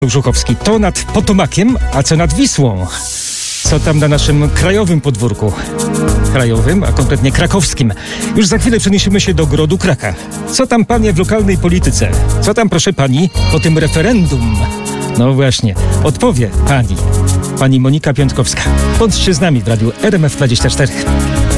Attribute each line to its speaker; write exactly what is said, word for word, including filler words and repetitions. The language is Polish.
Speaker 1: Żuchowski. To nad Potomakiem, a co nad Wisłą? Co tam na naszym krajowym podwórku? Krajowym, a konkretnie krakowskim. Już za chwilę przeniesiemy się do Grodu Kraka. Co tam, panie, w lokalnej polityce? Co tam, proszę pani, po tym referendum? No właśnie, odpowie pani, pani Monika Piątkowska. Bądźcie z nami w radiu R M F dwadzieścia cztery.